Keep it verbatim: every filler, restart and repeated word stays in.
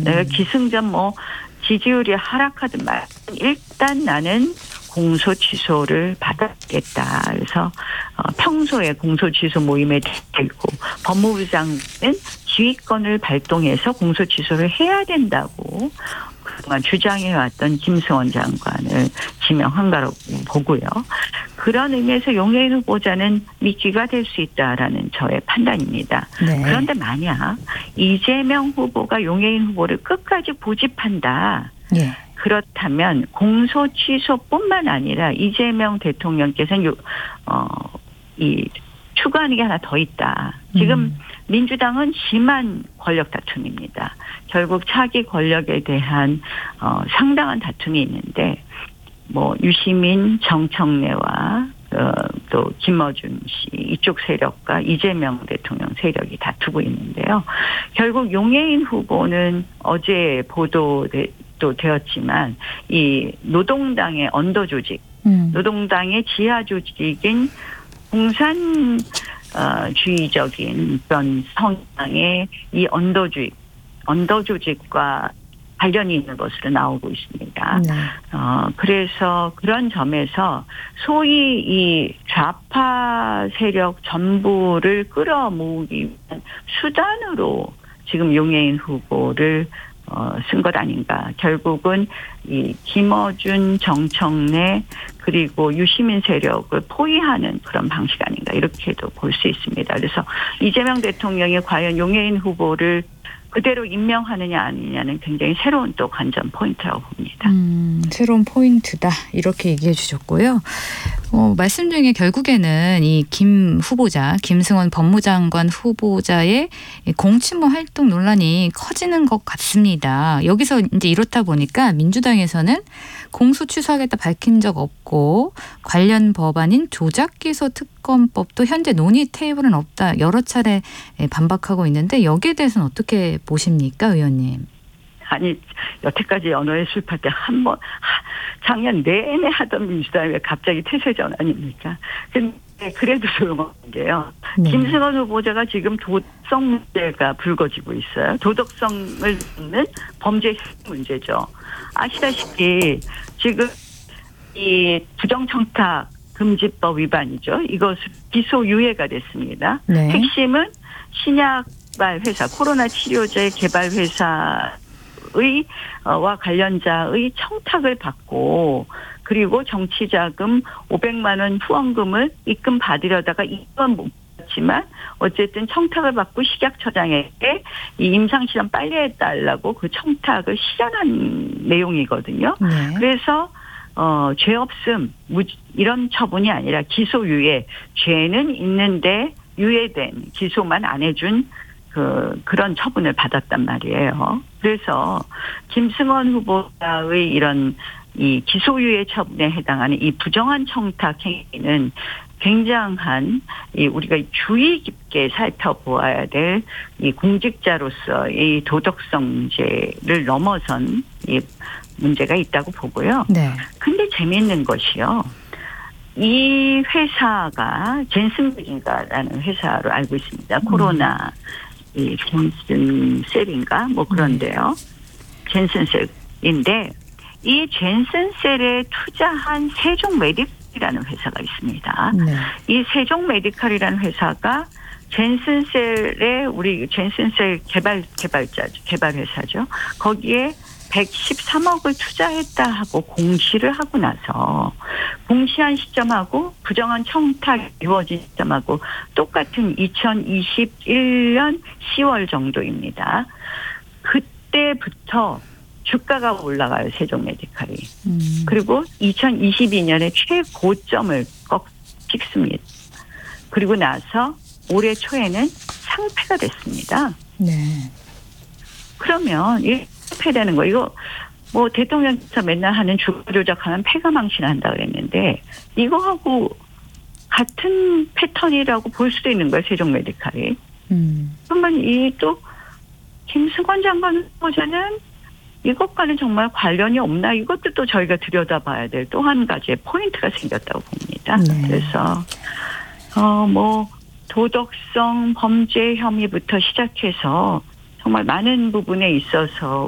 음. 내가 기승전 뭐 지지율이 하락하든 말 일단 나는 공소 취소를 받았겠다. 그래서 평소에 공소 취소 모임에 들고 법무부 장관은 지휘권을 발동해서 공소 취소를 해야 된다고 그동안 주장해왔던 김승원 장관을 지명한 거라고 보고요. 그런 의미에서 용해인 후보자는 미끼가 될 수 있다라는 저의 판단입니다. 네. 그런데 만약 이재명 후보가 용해인 후보를 끝까지 고집한다. 네. 그렇다면 공소 취소뿐만 아니라 이재명 대통령께서는 요, 어, 이 추구하는 게 하나 더 있다. 지금 음. 민주당은 심한 권력 다툼입니다. 결국 차기 권력에 대한 어, 상당한 다툼이 있는데 뭐 유시민, 정청래와 어, 또 김어준 씨 이쪽 세력과 이재명 대통령 세력이 다투고 있는데요. 결국 용해인 후보는 어제 보도돼 또 되었지만 이 노동당의 언더 조직, 음. 노동당의 지하 조직인 공산 어, 주의적인 그런 성향의 이 언더 조직, 언더 조직과 관련이 있는 것으로 나오고 있습니다. 네. 어, 그래서 그런 점에서 소위 이 좌파 세력 전부를 끌어모으기 위한 수단으로 지금 용해인 후보를 어, 쓴 것 아닌가. 결국은 이 김어준, 정청래 그리고 유시민 세력을 포위하는 그런 방식 아닌가 이렇게도 볼 수 있습니다. 그래서 이재명 대통령이 과연 용해인 후보를 그대로 임명하느냐 아니냐는 굉장히 새로운 또 관전 포인트라고 봅니다. 음, 새로운 포인트다 이렇게 얘기해 주셨고요. 어, 말씀 중에 결국에는 이 김 후보자, 김승원 법무장관 후보자의 공치모 활동 논란이 커지는 것 같습니다. 여기서 이제 이렇다 보니까 민주당에서는 공소 취소하겠다 밝힌 적 없고 관련 법안인 조작기소 특검법도 현재 논의 테이블은 없다. 여러 차례 반박하고 있는데 여기에 대해서는 어떻게 보십니까, 의원님? 아니 여태까지 언어예술파 때 한 번 작년 내내 하던 민주당이 왜 갑자기 태세 전환입니까? 근데 그래도 소용없는 게요. 네. 김승원 후보자가 지금 도덕성 문제가 불거지고 있어요. 도덕성을 묻는 범죄 문제죠. 아시다시피 지금 이 부정청탁 금지법 위반이죠. 이것은 기소유예가 됐습니다. 네. 핵심은 신약발 회사, 코로나 치료제 개발 회사 의, 와 관련자의 청탁을 받고 그리고 정치자금 오백만 원 후원금을 입금 받으려다가 이건 못 받지만 어쨌든 청탁을 받고 식약처장에게 이 임상실험 빨리 해달라고 그 청탁을 실현한 내용이거든요. 네. 그래서 어, 죄 없음 이런 처분이 아니라 기소유예, 죄는 있는데 유예된 기소만 안 해준 그, 그런 처분을 받았단 말이에요. 그래서 김승원 후보자의 이런 이 기소유예 처분에 해당하는 이 부정한 청탁 행위는 굉장한 이 우리가 주의 깊게 살펴보아야 될 이 공직자로서의 도덕성 문제를 넘어선 이 문제가 있다고 보고요. 네. 근데 재미있는 것이요. 이 회사가 젠슨백인가라는 회사로 알고 있습니다. 음. 코로나 이 젠슨셀인가 뭐 그런데요. 네. 젠슨셀인데 이 젠슨셀에 투자한 세종메디칼이라는 회사가 있습니다. 네. 이 세종메디칼이라는 회사가 젠슨셀에 우리 젠슨셀 개발 개발자 개발 회사죠. 거기에 백십삼억을 투자했다 하고 공시를 하고 나서 공시한 시점하고 부정한 청탁이 이루어진 시점하고 똑같은 이천이십일 년 시월 정도입니다. 그때부터 주가가 올라가요. 세종메디칼이. 음. 그리고 이천이십이 년에 최고점을 꺾 찍습니다. 그리고 나서 올해 초에는 상패가 됐습니다. 네. 그러면 이 패되는 거 이거 뭐 대통령께서 맨날 하는 주가 조작하면 패가 망신한다 그랬는데 이거하고 같은 패턴이라고 볼 수도 있는 거예요. 세종메디칼이. 음. 그러면 이 또 김승원 장관 후보자는 이것과는 정말 관련이 없나 이것도 또 저희가 들여다봐야 될 또 한 가지의 포인트가 생겼다고 봅니다. 네. 그래서 어 뭐 도덕성 범죄 혐의부터 시작해서 정말 많은 부분에 있어서